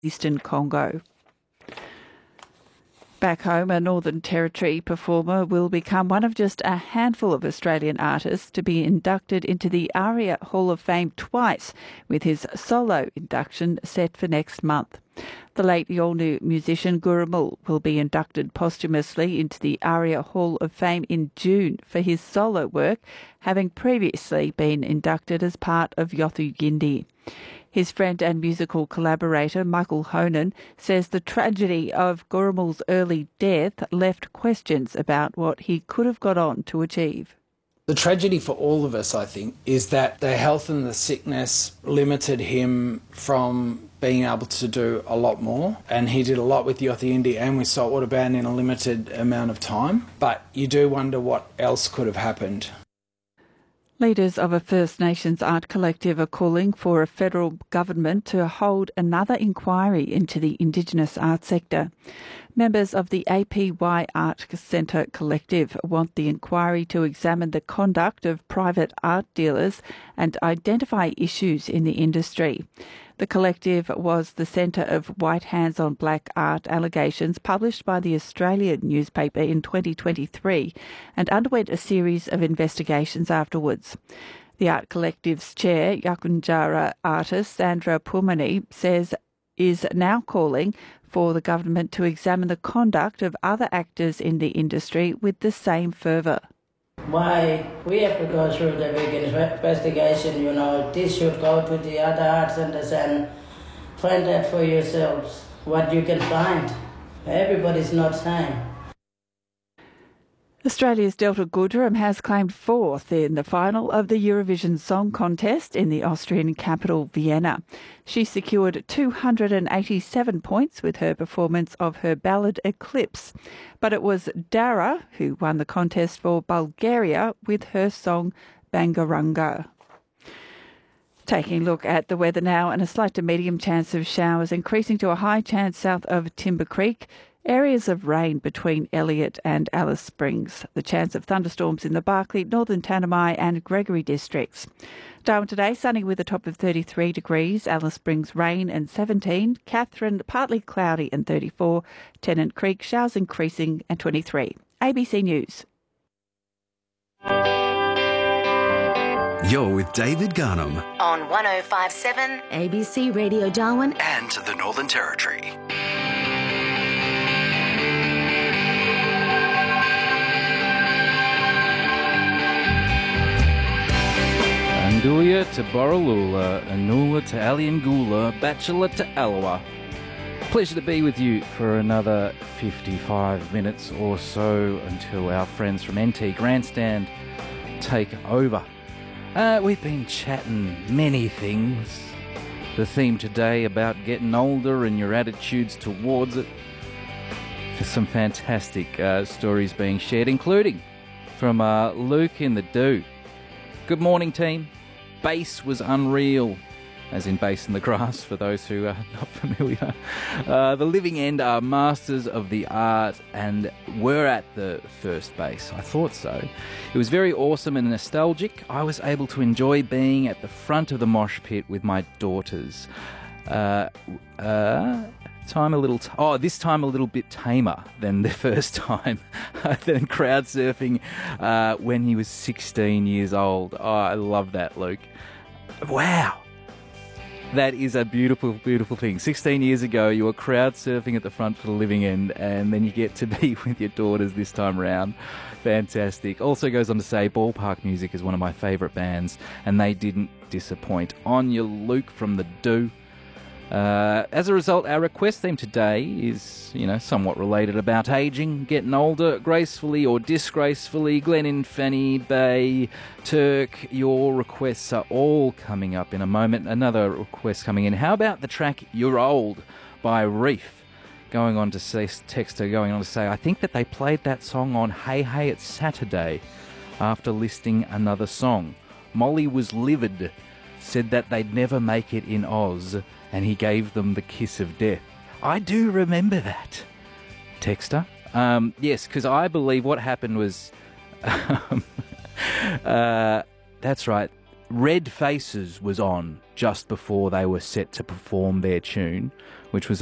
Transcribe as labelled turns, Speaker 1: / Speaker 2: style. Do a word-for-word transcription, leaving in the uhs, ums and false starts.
Speaker 1: Eastern Congo. Back home, a Northern Territory performer will become one of just a handful of Australian artists to be inducted into the ARIA Hall of Fame twice, with his solo induction set for next month. The late Yolngu musician Gurrumul will be inducted posthumously into the ARIA Hall of Fame in June for his solo work, having previously been inducted as part of Yothu Yindi. His friend and musical collaborator Michael Honan says the tragedy of Gurrumul's early death left questions about what he could have got on to achieve.
Speaker 2: The tragedy for all of us, I think, is that the health and the sickness limited him from being able to do a lot more. And he did a lot with Yothu Yindi and with Saltwater Band in a limited amount of time. But you do wonder what else could have happened.
Speaker 1: Leaders of a First Nations art collective are calling for a federal government to hold another inquiry into the Indigenous art sector. Members of the A P Y Art Centre Collective want the inquiry to examine the conduct of private art dealers and identify issues in the industry. The collective was the centre of white hands on black art allegations published by the Australian newspaper in twenty twenty-three and underwent a series of investigations afterwards. The art collective's chair, Yakunytjatjara artist Sandra Pumani, says is now calling for the government to examine the conduct of other actors in the industry with the same fervour.
Speaker 3: Why we have to go through the big investigation, you know, this should go to the other art centres and find out for yourselves what you can find. Everybody's not same.
Speaker 1: Australia's Delta Goodrem has claimed fourth in the final of the Eurovision Song Contest in the Austrian capital, Vienna. She secured two hundred eighty-seven points with her performance of her ballad Eclipse. But it was Dara who won the contest for Bulgaria with her song Bangaranga. Taking a look at the weather now, and a slight to medium chance of showers increasing to a high chance south of Timber Creek. Areas of rain between Elliot and Alice Springs. The chance of thunderstorms in the Barkly, Northern Tanami and Gregory districts. Darwin today, sunny with a top of thirty-three degrees. Alice Springs rain and seventeen. Katherine partly cloudy and thirty-four. Tennant Creek showers increasing and twenty-three. A B C News.
Speaker 4: You're with David Garnham
Speaker 5: on one oh five point seven
Speaker 6: A B C Radio Darwin
Speaker 4: and the Northern Territory.
Speaker 7: Anduya to Borroloola, Anula to Aliangoola, Bachelor to Alawa. Pleasure to be with you for another fifty-five minutes or so until our friends from N T Grandstand take over. Uh, we've been chatting many things. The theme today about getting older and your attitudes towards it. There's some fantastic uh, stories being shared, including from uh, Luke in the Do. Good morning, team. Bass was unreal, as in bass in the grass, for those who are not familiar. Uh, the Living End are masters of the art and were at the first base. I thought so. It was very awesome and nostalgic. I was able to enjoy being at the front of the mosh pit with my daughters. Uh, uh, time a little... T- oh, this time a little bit tamer than the first time. Than crowd surfing uh, when he was sixteen years old. Oh, I love that, Luke. Wow. That is a beautiful, beautiful thing. sixteen years ago, you were crowd surfing at the front for the Living End, and then you get to be with your daughters this time round. Fantastic. Also goes on to say Ballpark Music is one of my favourite bands, and they didn't disappoint. On your Luke from the Do. Uh, as a result, our request theme today is, you know, somewhat related about ageing, getting older, gracefully or disgracefully. Glenn, Fanny Bay, Turk, your requests are all coming up in a moment. Another request coming in. How about the track You're Old by Reef? Going on to say, texter going on to say, I think that they played that song on Hey Hey It's Saturday after listing another song. Molly was livid, said that they'd never make it in Oz, and he gave them the kiss of death. I do remember that, texter. Um, yes, because I believe what happened was... Um, uh, that's right. Red Faces was on just before they were set to perform their tune, which was